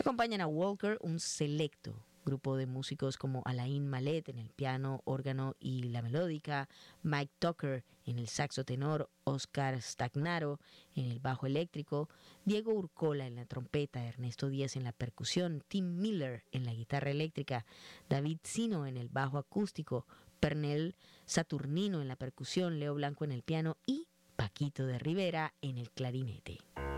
Acompañan a Walker un selecto grupo de músicos como Alain Mallet en el piano, órgano y la melódica, Mike Tucker en el saxo tenor, Oscar Stagnaro en el bajo eléctrico, Diego Urcola en la trompeta, Ernesto Díaz en la percusión, Tim Miller en la guitarra eléctrica, David Sino en el bajo acústico, Pernell Saturnino en la percusión, Leo Blanco en el piano y Paquito de Rivera en el clarinete.